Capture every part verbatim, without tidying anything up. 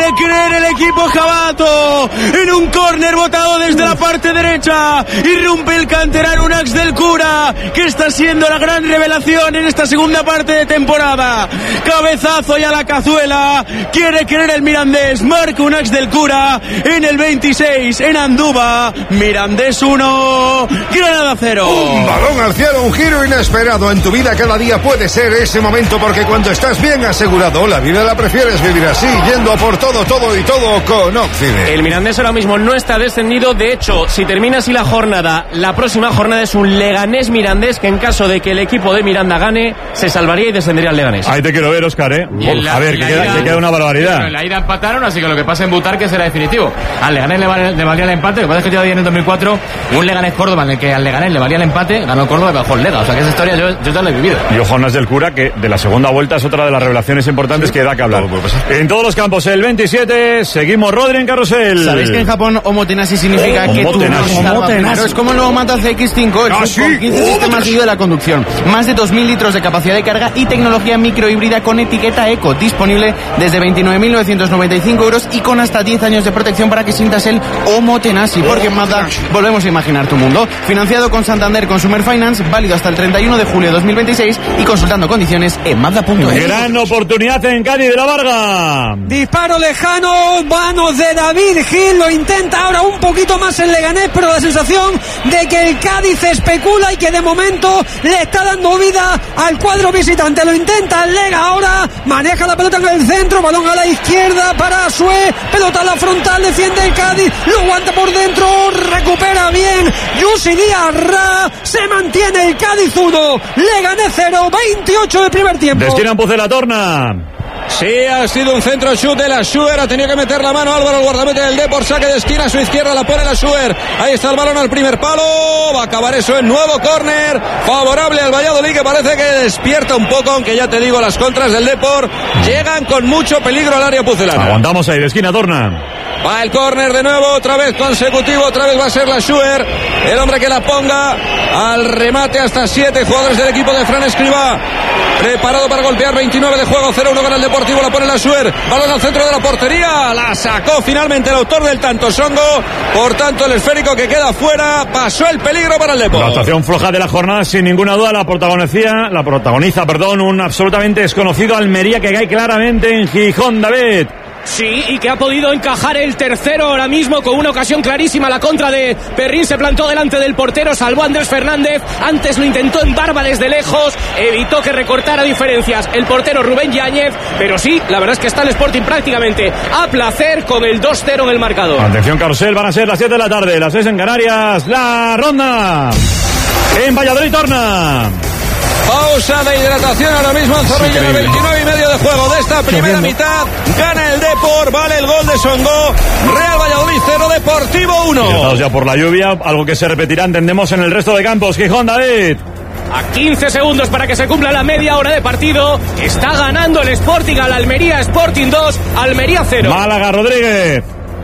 quiere creer el equipo jabato. En un córner botado desde la parte derecha, irrumpe el canterano Unax del Cura, que está siendo la gran revelación en esta segunda parte de temporada. Cabezazo y a la cazuela, quiere creer el Mirandés, marca Unax del Cura en el veintiséis en Andúba. Mirandés uno, Granada cero. Un balón al cielo, un giro inesperado en tu vida cada día puede ser ese momento, porque cuando estás bien asegurado, la vida la prefieres vivir así, yendo a por todo, todo y todo con Occident. El Mirandés ahora mismo no está descendido. De hecho, si termina así la jornada, la próxima jornada es un Leganés Mirandés, que en caso de que el equipo de Miranda gane, se salvaría y descendería al Leganés. Ahí te quiero ver, Óscar, ¿eh? La, a ver, que queda, que queda una barbaridad. En la ida empataron, así que lo que pasa en Butarque será definitivo. Al Leganés le, vale, le valía el empate. Lo que pasa es que todavía en el dos mil cuatro un Leganés Córdoba en el que al Leganés le valía el empate, ganó Córdoba y bajó el Lega. O sea que esa historia yo, yo ya la he vivido. Y ojo, Unax del Cura, que de la segunda vuelta es otra de las revelaciones importantes, sí, que da que hablar. En todos los campos, el veintisiete, seguimos Rodri en carrusel. ¿Sabéis que en Japón omotenashi significa oh, que omotenashi. tú omotenashi. Es como el nuevo Mazda C X cinco, el ah, sub sí. con quince sistemas de la conducción, más de dos mil litros de capacidad de carga y tecnología microhíbrida con etiqueta Eco, disponible desde veintinueve mil novecientos noventa y cinco euros y con hasta diez años de protección para que sientas el omotenashi, porque en Mazda volvemos a imaginar tu mundo. Financiado con Santander Consumer Finance, válido hasta el treinta y uno de julio de dos mil veintiséis y consultando condiciones en mazda punto es. Gran oportunidad en Cádiz de la Varga. Disparo lejano, manos de David Gil, lo intenta ahora un poquito más el Leganés, pero la sensación de que el Cádiz especula y que de momento le está dando vida al cuadro visitante. Lo intenta el Lega ahora, maneja la pelota en el centro, balón a la izquierda para Sue, pelota a la frontal, defiende el Cádiz, lo aguanta por dentro, recupera bien Yusi Díaz Ra, se mantiene el Cádiz uno, Leganés cero, veintiocho de primer tiempo. De esquina en Pucela Torna. Sí, ha sido un centro shoot de la Schuer, ha tenido que meter la mano Álvaro, el guardameta del Depor, saque de esquina a su izquierda, la pone la Schuer, ahí está el balón al primer palo, va a acabar eso en nuevo córner, favorable al Valladolid, que parece que despierta un poco, aunque ya te digo, las contras del Depor llegan con mucho peligro al área pucelana. Aguantamos ahí, de esquina Torna. Va el córner de nuevo, otra vez consecutivo, otra vez va a ser la Schuer, el hombre que la ponga al remate, hasta siete jugadores del equipo de Fran Escribá, preparado para golpear, veintinueve de juego, cero uno con el Deportivo, la pone la Schuer, balón al centro de la portería, la sacó finalmente el autor del tanto Songo, por tanto el esférico que queda fuera, pasó el peligro para el Depor. La actuación floja de la jornada, sin ninguna duda, la protagoniza, la protagoniza, perdón, un absolutamente desconocido Almería que cae claramente en Gijón, David. Sí, y que ha podido encajar el tercero ahora mismo con una ocasión clarísima. La contra de Perrín se plantó delante del portero, salvó a Andrés Fernández. Antes lo intentó en Barba desde lejos, evitó que recortara diferencias el portero Rubén Yáñez. Pero sí, la verdad es que está el Sporting prácticamente a placer con el dos cero en el marcador. Atención, carrusel, van a ser las siete de la tarde, las seis en Canarias. La ronda en Valladolid Torna. Pausa de hidratación ahora mismo en Zorrilla, en el veintinueve y medio de juego de esta primera mitad. Gana el Depor, vale el gol de Songo. Real Valladolid cero, Deportivo uno. Estamos ya por la lluvia, algo que se repetirá, entendemos, en el resto de campos. Gijón, David. A quince segundos para que se cumpla la media hora de partido. Está ganando el Sporting al Almería. Sporting dos, Almería cero. Málaga, Rodríguez.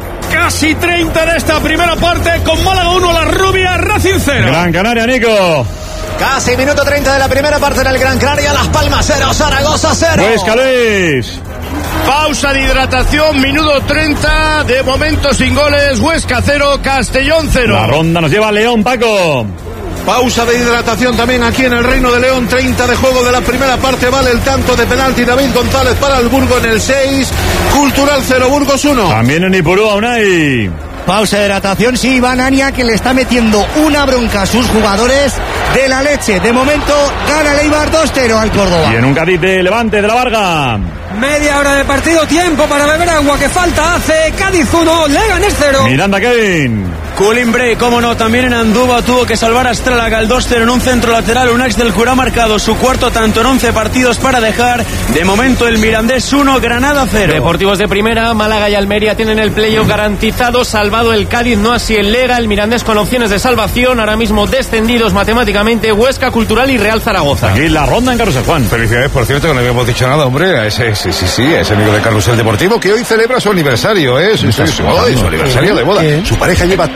Casi treinta de esta primera parte, con Málaga uno, la Rubia, Racing cero. Gran Canaria, Nico. Casi minuto treinta de la primera parte en el Gran Canaria. Las Palmas cero, Zaragoza cero. Huesca, Luis. Pausa de hidratación, minuto treinta, de momento sin goles. Huesca cero, Castellón cero. La ronda nos lleva a León, Paco. Pausa de hidratación también aquí en el Reino de León, treinta de juego de la primera parte, vale el tanto de penalti David González para el Burgo en el seis, Cultural cero, Burgos uno. También en Ipurúa, Unai. Pausa de hidratación, sí, Iván Ania, que le está metiendo una bronca a sus jugadores de la leche. De momento gana el Eibar dos cero al Córdoba. Y en un Cádiz de Levante de la Varga. Media hora de partido, tiempo para beber agua, que falta hace. Cádiz uno, Leganés cero. Miranda, Kevin. Cooling break, cómo no, también en Andúba tuvo que salvar a Estralaga el dos cero en un centro lateral. Unax del Cura ha marcado su cuarto tanto en once partidos para dejar. De momento el Mirandés uno, Granada cero. Deportivos de primera, Málaga y Almería tienen el playoff garantizado, salvado el Cádiz, no así el Lega. El Mirandés con opciones de salvación, ahora mismo descendidos matemáticamente Huesca, Cultural y Real Zaragoza. Aquí la ronda en Carrusel, Juan. Felicidades, por cierto, que no habíamos dicho nada, hombre, a ese, sí, sí, sí, a ese amigo de Carrusel Deportivo que hoy celebra su aniversario, ¿eh? Sí, sí, sí, hoy, su aniversario de boda. Su pareja lleva todo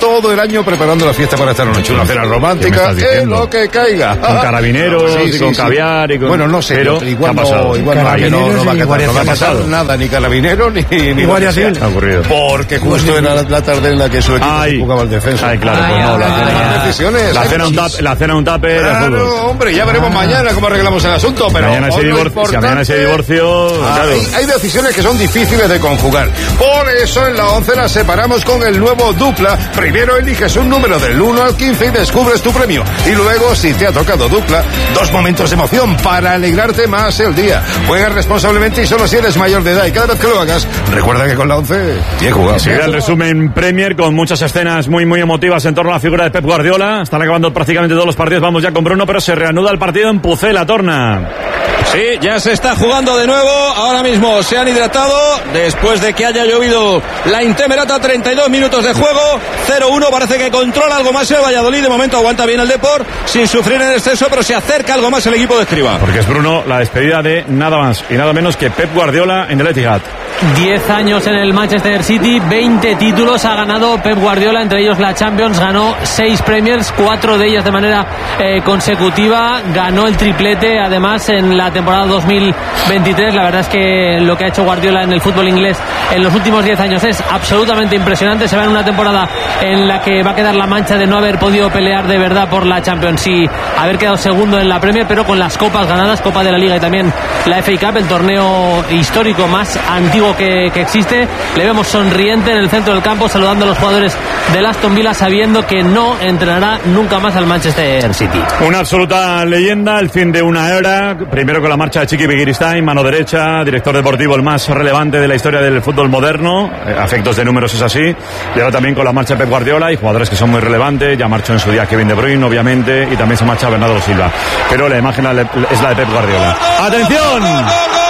todo el año preparando la fiesta para esta noche. Una cena romántica, que lo que caiga. Con carabineros, sí, sí, y con sí, caviar y con... Bueno, no sé, pero igual no, igual no, que no, no va a catar, no va a pasar nada, ni carabinero, ni, ni guardia civil. Ha ocurrido. Porque justo era la, la tarde en la que su equipo ay, jugaba el defensa. Ay, claro, ay, pues no, ay, la, ay, cena, decisiones, la, cena un tap, la cena un tupper. Claro, hombre, ya veremos ah. mañana cómo arreglamos el asunto, pero mañana ese divorcio, si mañana ese divorcio, claro. Hay, hay decisiones que son difíciles de conjugar. Por eso en la once la separamos con el nuevo Dupla. Primero eliges un número del uno al quince y descubres tu premio. Y luego, si te ha tocado Dupla, dos momentos de emoción para alegrarte más el día. Juega responsablemente y solo si eres mayor de edad. Y cada vez que lo hagas, recuerda que con la once, bien jugado. Sigue el resumen Premier con muchas escenas muy, muy emotivas en torno a la figura de Pep Guardiola. Están acabando prácticamente todos los partidos. Vamos ya con Bruno, pero se reanuda el partido en Pucela, Torna. Sí, ya se está jugando de nuevo. Ahora mismo se han hidratado después de que haya llovido la Intemerata. Treinta y dos minutos de juego, cero uno. Parece que controla algo más el Valladolid. De momento aguanta bien el Depor sin sufrir en exceso, pero se acerca algo más el equipo de Escribá. Porque es, Bruno, la despedida de nada más y nada menos que Pep Guardiola en el Etihad. diez años en el Manchester City, veinte títulos ha ganado Pep Guardiola, entre ellos la Champions. Ganó seis Premiers, cuatro de ellas de manera eh, consecutiva. Ganó el triplete además en la temporada dos mil veintitrés. La verdad es que lo que ha hecho Guardiola en el fútbol inglés en los últimos diez años es absolutamente impresionante. Se va en una temporada en la que va a quedar la mancha de no haber podido pelear de verdad por la Champions y haber quedado segundo en la Premier, pero con las copas ganadas, Copa de la Liga y también la F A Cup, el torneo histórico más antiguo que, que existe. Le vemos sonriente en el centro del campo saludando a los jugadores del Aston Villa, sabiendo que no entrenará nunca más al Manchester City. Una absoluta leyenda, el fin de una era, primero con la marcha de Chiqui Begiristain, mano derecha, director deportivo el más relevante de la historia del fútbol moderno, a efectos de números es así, y ahora también con la marcha de Pep Guardiola y jugadores que son muy relevantes. Ya marchó en su día Kevin De Bruyne, obviamente, y también se marcha Bernardo Silva, pero la imagen es la de Pep Guardiola. ¡Atención!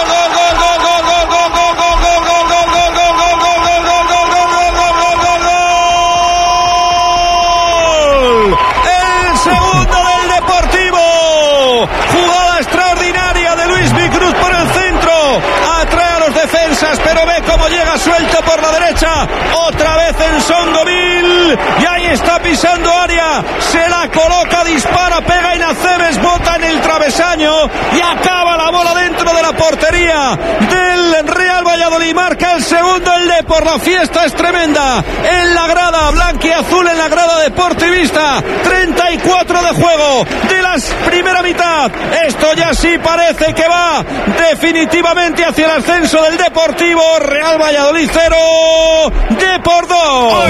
Pero ve cómo llega suelto por la derecha, otra vez en Sondoville, y ahí está pisando área, se la coloca, dispara, pega en Acebes, bota en el travesaño y acaba la bola dentro de la portería del Real Valladolid. Marca el segundo el Depor. La fiesta es tremenda en la grada blanquiazul, en la grada deportivista. Treinta y cuatro de juego de la primera mitad. Esto ya sí parece que va definitivamente hacia el ascenso del Deportivo. Real Valladolid cero, Depor dos.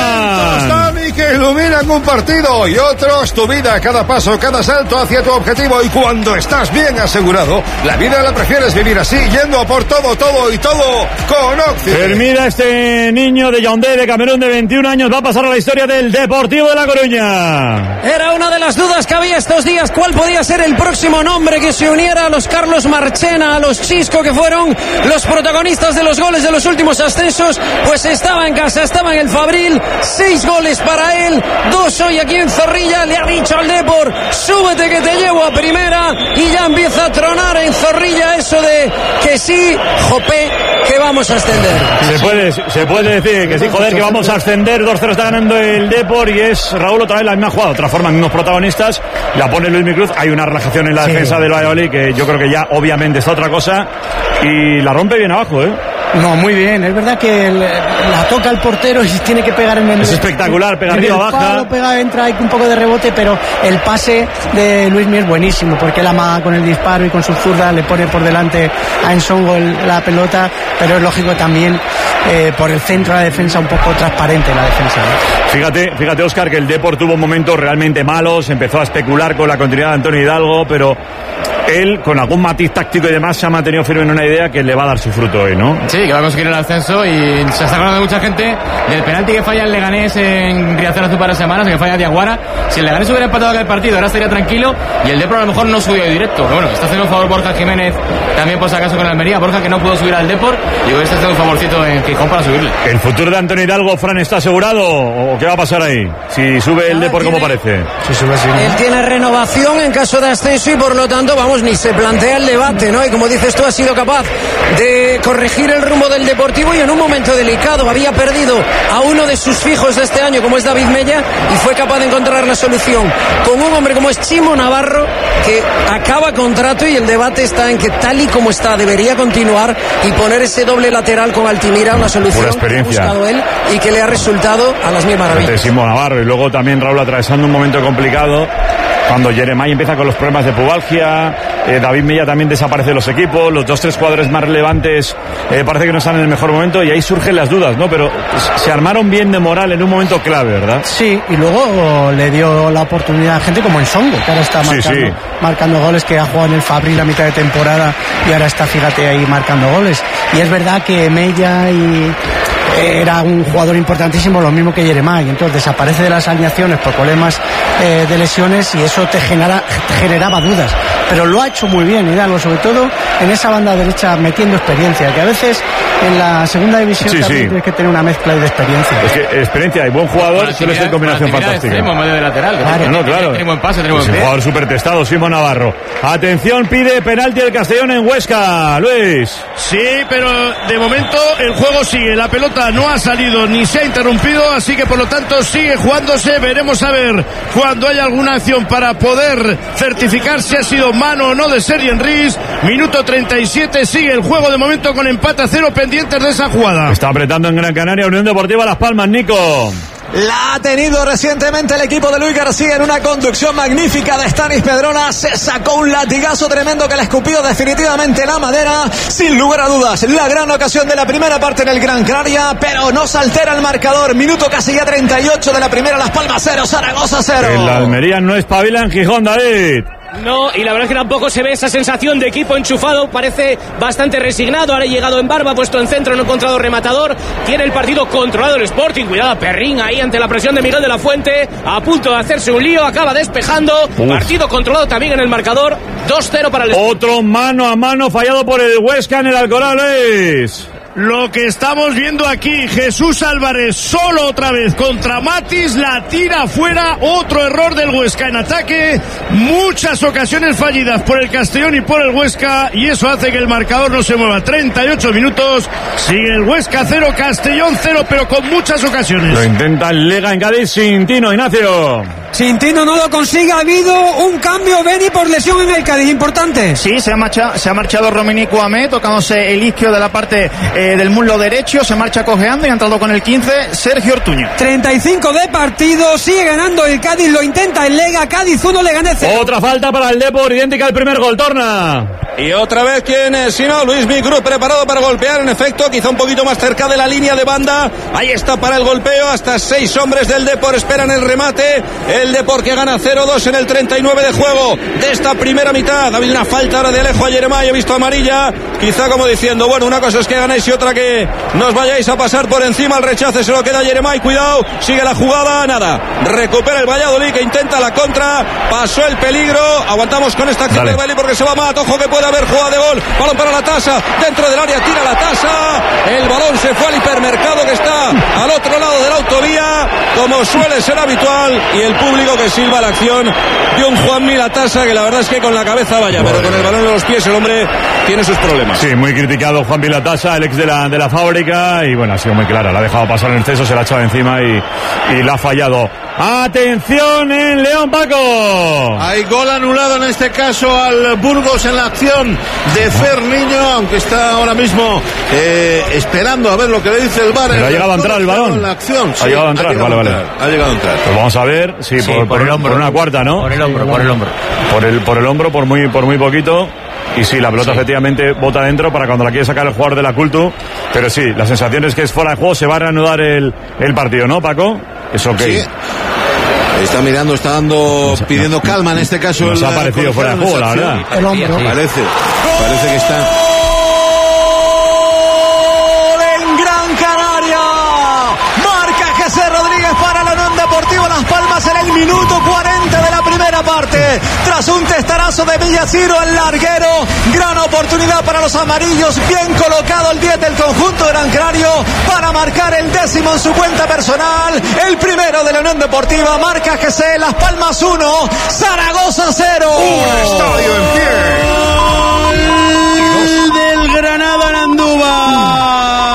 Dani, que iluminan un partido y otros tu vida, cada paso, cada salto hacia tu objetivo. Y cuando estás bien asegurado, la vida la prefieres vivir así, yendo a por todo, todo y todo con Occidente. Termina este niño de Yaoundé, de Camerún, de veintiún años, va a pasar a la historia del Deportivo de La Coruña. Era una de las dudas que había estos días, cuál podía ser el próximo nombre que se uniera a los Carlos Marchena, a los Chisco, que fueron los protagonistas de los goles de los últimos ascensos. Pues estaba en casa, estaba en el Fabril, seis goles para él, dos hoy aquí en Zorrilla. Le ha dicho al Depor, súbete que te llevo a primera, y ya empieza a tronar en Zorrilla eso de que sí, jope, que vamos a ascender. Se puede, se puede decir que sí, joder, que vamos a ascender. Dos cero está ganando el Depor y es Raúl otra vez la misma jugada, otra forma, mismos protagonistas. La pone Luis Micruz, hay una relajación en la sí. defensa del Valladolid que yo creo que ya obviamente está otra cosa y la rompe bien abajo, ¿eh? No, muy bien, es verdad que el, la toca el portero y tiene que pegar en el... Es espectacular, pega arriba, baja. Palo, pega, entra, hay un poco de rebote, pero el pase de Luismi es buenísimo, porque él amaga con el disparo y con su zurda, le pone por delante a Ensongo la pelota, pero es lógico también eh, por el centro de la defensa, un poco transparente la defensa, ¿no? Fíjate, fíjate, Óscar, que el Depor tuvo momentos realmente malos, empezó a especular con la continuidad de Antonio Hidalgo, pero él, con algún matiz táctico y demás, se ha mantenido firme en una idea que le va a dar su fruto hoy, ¿no? Sí, que va a conseguir el ascenso y se está hablando de mucha gente del penalti que falla el Leganés en Riazor hace un par de semanas, que falla Diaguara. Si el Leganés hubiera empatado aquel partido, ahora estaría tranquilo y el Depor a lo mejor no subió directo. Pero bueno, está haciendo un favor Borja Jiménez, también por si acaso con Almería. Borja que no pudo subir al Depor y hoy está haciendo un favorcito en Gijón para subirle. ¿El futuro de Antonio Hidalgo, Fran, está asegurado o qué va a pasar ahí? Si sube el Depor, ¿cómo parece? Si sube, sí, ¿no? Él tiene renovación en caso de ascenso y por lo tanto, vamos, menos ni se plantea el debate, ¿no? Y como dices tú, ha sido capaz de corregir el rumbo del Deportivo y en un momento delicado. Había perdido a uno de sus fijos de este año, como es David Mella, y fue capaz de encontrar la solución con un hombre como es Chimo Navarro, que acaba contrato, y el debate está en que tal y como está debería continuar y poner ese doble lateral con Altimira, una solución que ha buscado él y que le ha resultado a las mil maravillas. Chimo Navarro, y luego también Raúl atravesando un momento complicado cuando Jeremai empieza con los problemas de pubalgia, eh, David Mella también desaparece de los equipos, los dos tres jugadores más relevantes eh, parece que no están en el mejor momento, y ahí surgen las dudas, ¿no? Pero se armaron bien de moral en un momento clave, ¿verdad? Sí, y luego le dio la oportunidad a gente como Nsongo, que ahora está marcando, sí, sí. marcando goles, que ha jugado en el Fabril la mitad de temporada y ahora está, fíjate, ahí marcando goles. Y es verdad que Mella y era un jugador importantísimo, lo mismo que Jeremai, entonces desaparece de las alineaciones por problemas eh, de lesiones, y eso te, genera, te generaba dudas, pero lo ha hecho muy bien Hidalgo, sobre todo en esa banda derecha, metiendo experiencia, que a veces en la segunda división sí, también sí. tienes que tener una mezcla de experiencia. Es que experiencia y buen jugador suele ser combinación fantástica. Extremo, medio de lateral, claro, tiene, no, claro. Tiene buen pase, tiene buen es un jugador súper testado, Chimo Navarro. Atención, pide penalti el Castellón en Huesca, Luis. Sí, pero de momento el juego sigue, la pelota no ha salido ni se ha interrumpido, así que por lo tanto sigue jugándose. Veremos a ver cuando haya alguna acción para poder certificar si ha sido mano o no de Sergi Enrich. Minuto treinta y siete, sigue el juego de momento con empate a cero, pendientes de esa jugada. Está apretando en Gran Canaria Unión Deportiva Las Palmas, Nico. La ha tenido recientemente el equipo de Luis García en una conducción magnífica de Stanis Pedrola. Se sacó un latigazo tremendo que le escupió definitivamente la madera. Sin lugar a dudas, la gran ocasión de la primera parte en el Gran Canaria, pero no se altera el marcador. Minuto casi ya treinta y ocho de la primera, Las Palmas cero, Zaragoza cero. El Almería no espabila en Gijón, David. No, y la verdad es que tampoco se ve esa sensación de equipo enchufado, parece bastante resignado. Ahora ha llegado en barba, puesto en centro, no ha encontrado rematador, tiene el partido controlado el Sporting. Cuidado a Perrín ahí ante la presión de Miguel de la Fuente, a punto de hacerse un lío, acaba despejando. Uf. Partido controlado también en el marcador, dos cero para el Sporting. Otro mano a mano fallado por el Huesca en el Alcoraz, Luis. Lo que estamos viendo aquí, Jesús Álvarez solo otra vez contra Matis, la tira fuera, otro error del Huesca en ataque, muchas ocasiones fallidas por el Castellón y por el Huesca, y eso hace que el marcador no se mueva. treinta y ocho minutos, sigue el Huesca cero, Castellón cero, pero con muchas ocasiones. Lo intenta el Lega en Cádiz, Sintino, Ignacio. Sintino no lo consigue, ha habido un cambio, Beni, por lesión en el Cádiz, importante. Sí, se ha marchado, se ha marchado Romini Cuamé, tocándose el isquio de la parte eh, del muslo derecho, se marcha cojeando y ha entrado con el quince, Sergio Ortuño. treinta y cinco de partido, sigue ganando el Cádiz, lo intenta el Lega, Cádiz uno, Leganés cero. Otra falta para el Depor, idéntica al primer gol, Torna. Y otra vez, ¿quién es? Si no, Luis Micruz preparado para golpear, en efecto, quizá un poquito más cerca de la línea de banda. Ahí está para el golpeo, hasta seis hombres del Depor esperan el remate. El Depor que gana cero dos en el treinta y nueve de juego de esta primera mitad. Ha habido una falta ahora de Alejo a Jeremai, he visto amarilla, quizá como diciendo, bueno, una cosa es que ganéis y otra que nos vayáis a pasar por encima. El rechace se lo queda Jeremai, cuidado, sigue la jugada, nada, recupera el Valladolid que intenta la contra, pasó el peligro, aguantamos con esta acción del Valladolid porque se va Mat, ojo que puede haber jugada de gol, balón para la Tasa, dentro del área tira la Tasa, el balón se fue al hipermercado que está al otro lado de la autovía, como suele ser habitual, y el público que silba la acción de un Juanmi Latasa que la verdad es que con la cabeza vaya, pero con el balón en los pies el hombre tiene sus problemas. Sí, muy criticado Juanmi Latasa, el ex de la, de la fábrica, y bueno, ha sido muy clara, la ha dejado pasar en exceso, se la ha echado encima y, y la ha fallado. Atención en León, Paco. Hay gol anulado en este caso al Burgos en la acción de Fer Niño, aunque está ahora mismo eh, esperando a ver lo que le dice el V A R. Pero ha llegado a entrar el balón. En la acción. Sí, ha llegado a entrar, llegado vale, a entrar, vale. Ha llegado a entrar. Pues vamos a ver, sí, sí por, por, por, el hombro, por una cuarta, ¿no? Por el hombro, por el hombro. Por el, por el hombro, por muy, por muy poquito. Y sí, la pelota sí. efectivamente bota dentro para cuando la quiere sacar el jugador de la Cultu. Pero sí, la sensación es que es fuera de juego, se va a reanudar el, el partido, ¿no, Paco? Es ok. Sí. Está mirando, está dando, pidiendo calma en este caso. Nos el, ha parecido fuera de juego, la verdad. El hombro. Sí. Parece, parece que está. ¡Gol en Gran Canaria! Marca José Rodríguez para la Unión Deportiva Las Palmas en el minuto cuarenta de la primera parte. tras un testarazo de Villaciro, el larguero. Gran oportunidad para los amarillos, bien colocado el diez del conjunto Gran Canario para marcar el décimo en su cuenta personal. El primero de la Unión Deportiva, marca G C, Las Palmas uno, Zaragoza cero. Un estadio en pie. Del Granada en Andúba.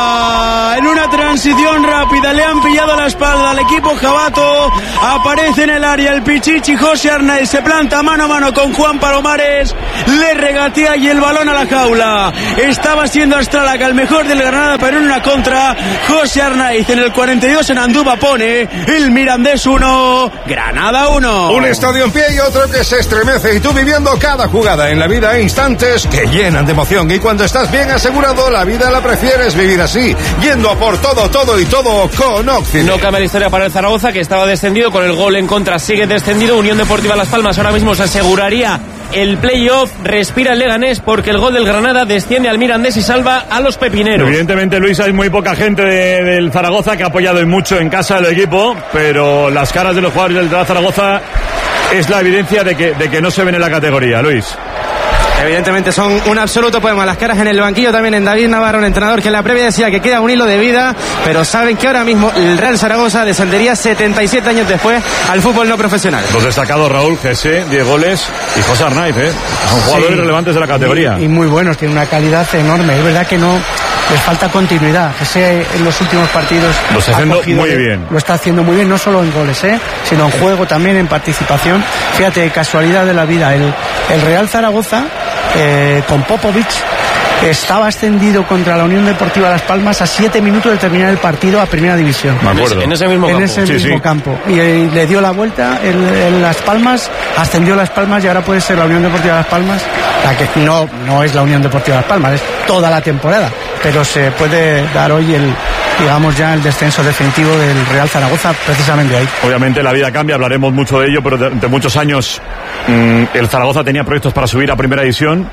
En una transición rápida le han pillado la espalda al equipo jabato. Aparece en el área el Pichichi José Arnaiz, se planta mano a mano con Juan Palomares, le regatea y el balón a la jaula. Estaba siendo Astralaga el mejor del Granada, pero en una contra José Arnaiz en el cuarenta y dos en Andúba pone el Mirandés uno, Granada uno. Un estadio en pie y otro que se estremece, y tú viviendo cada jugada en la vida a instantes que llenan de emoción, y cuando estás bien asegurado la vida la prefieres vivir así, yendo a por todo, todo y todo con Occident. No cambia la historia para el Zaragoza, que estaba descendido, con el gol en contra sigue descendido. Unión Deportiva Las Palmas ahora mismo se aseguraría el playoff. Respira el Leganés porque el gol del Granada desciende al Mirandés y salva a los pepineros. Evidentemente, Luis, hay muy poca gente de, del Zaragoza que ha apoyado y mucho en casa del equipo, pero las caras de los jugadores del Zaragoza es la evidencia de que, de que no se ven en la categoría, Luis. Evidentemente son un absoluto poema. Las caras en el banquillo también en David Navarro, un entrenador que en la previa decía que queda un hilo de vida, pero saben que ahora mismo el Real Zaragoza descendería setenta y siete años después al fútbol no profesional. Los destacados: Raúl, Gese, diez goles, y José Arnaiz, ¿eh? Son jugadores sí, relevantes de la categoría. Y, y muy buenos, tienen una calidad enorme. Es verdad que no les falta continuidad. Gese en los últimos partidos lo está haciendo muy bien. Lo está haciendo muy bien, no solo en goles, ¿eh? sino en juego también, en participación. Fíjate, casualidad de la vida, el, el Real Zaragoza Eh, con Popovic estaba ascendido contra la Unión Deportiva Las Palmas a siete minutos de terminar el partido a Primera División. Me acuerdo. En ese mismo en campo. ese sí, mismo sí. campo. Y eh, le dio la vuelta en, en Las Palmas, ascendió Las Palmas y ahora puede ser la Unión Deportiva Las Palmas, la que no, no es la Unión Deportiva Las Palmas, es toda la temporada, pero se puede dar hoy el, digamos ya el descenso definitivo del Real Zaragoza precisamente ahí. Obviamente la vida cambia, hablaremos mucho de ello, pero durante muchos años mmm, el Zaragoza tenía proyectos para subir a Primera División.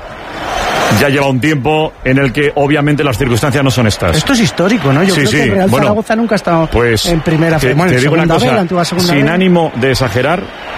Ya lleva un tiempo en el que obviamente las circunstancias no son estas. Esto es histórico, ¿no? Yo sí, creo sí. que el Real bueno, Zaragoza nunca ha estado pues, en primera te, bueno, te en digo una cosa, vez, la sin vez. ánimo de exagerar,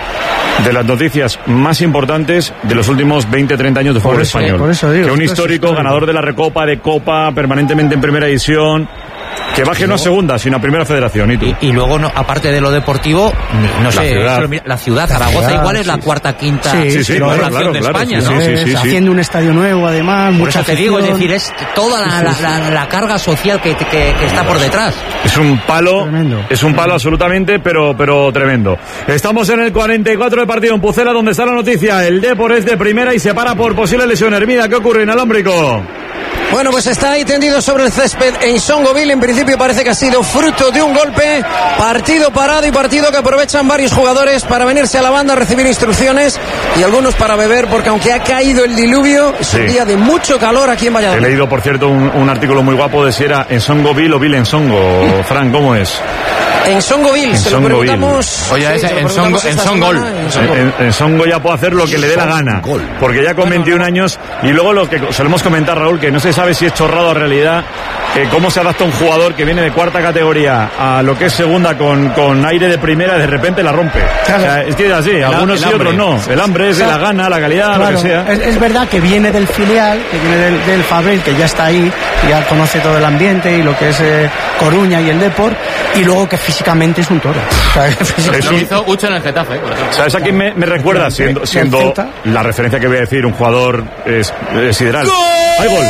de las noticias más importantes de los últimos veinte, treinta años de fútbol español. Por eso digo, que un histórico, histórico, ganador de la Recopa, de Copa, permanentemente en Primera División, que baje luego, no a segunda, sino a Primera Federación. ¿Y, tú? y, y luego, no, aparte de lo deportivo, no la sé, ciudad. la ciudad, Zaragoza ciudad, igual es sí, la cuarta, quinta sí, sí, sí, población claro, de claro, España, claro, ¿no? Sí, sí, sí, haciendo sí. un estadio nuevo, además, por mucha eso te digo, es afición. decir, es toda la, sí, sí, la, sí. la, la carga social que, que, que está por detrás. Es un palo, tremendo. es un palo absolutamente, pero, pero tremendo. Estamos en el cuarenta y cuatro de partido en Pucela, donde está la noticia. El Depor es de primera y se para por posible lesión. Hermida, ¿qué ocurre en Alámbrico? Bueno, pues está ahí tendido sobre el césped en Songoville. En principio parece que ha sido fruto de un golpe. Partido parado y partido que aprovechan varios jugadores para venirse a la banda a recibir instrucciones y algunos para beber, porque aunque ha caído el diluvio, es sí. un día de mucho calor aquí en Valladolid. He leído, por cierto, un, un artículo muy guapo de si era en Songoville o Ville en Songo. Fran, ¿cómo es? En Songoville, en se Songoville. lo preguntamos. Oye, sí, ese, en, Songo, en Songol. En, en Songo ya puede hacer lo que le dé la gana. Porque ya con bueno, veintiún no. años. Y luego lo que solemos comentar, Raúl, que no se sabe si es chorrado o realidad. Eh, cómo se adapta un jugador que viene de cuarta categoría a lo que es segunda con, con aire de primera y de repente la rompe. Claro. O sea, es que es así, el, algunos sí, otros no. El hambre es de la gana, la calidad, claro, lo que sea. Es, es verdad que viene del filial, que viene del, del Fabril, que ya está ahí, ya conoce todo el ambiente y lo que es eh, Coruña y el Depor, y luego que físicamente es un toro. O sea, es un... hizo Ucho en el Getafe. ¿Sabes a quién me, me recuerda? Siendo, siendo la referencia que voy a decir, un jugador es, es sideral. ¡Hay gol!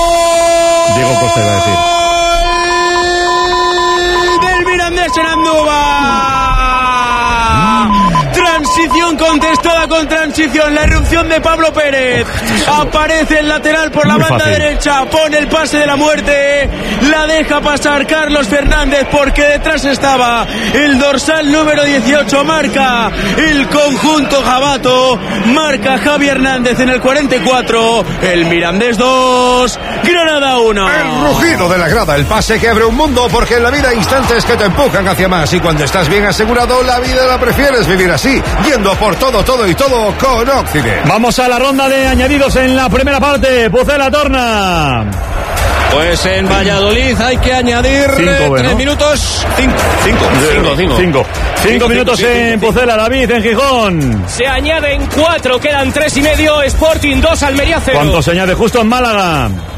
Diego Costa iba a decir. Del Mirandés en Andúba. Transición contestada con transición. La irrupción de Pablo Pérez. Aparece el lateral por la Muy banda fácil. derecha. Pone el pase de la muerte. La deja pasar Carlos Fernández porque detrás estaba el dorsal número dieciocho. Marca el conjunto jabato. Marca Javi Hernández en el cuarenta y cuatro. El Mirandés dos. Granada uno. El rugido de la grada. El pase que abre un mundo, porque en la vida hay instantes que te empujan hacia más. Y cuando estás bien asegurado, la vida la prefieres vivir así, yendo por todo, todo y todo con Occident. Vamos a la ronda de añadidos en la primera parte. Pucela Torna. Pues en Valladolid hay que añadir Cinco, eh, bueno. tres minutos. Cinco. Cinco. Cinco, cinco. Cinco, cinco minutos cinco, cinco, en cinco. Pucela, David, en Gijón. Se añaden cuatro, quedan tres y medio. Sporting dos, Almería cero. ¿Cuánto se añade justo en Málaga?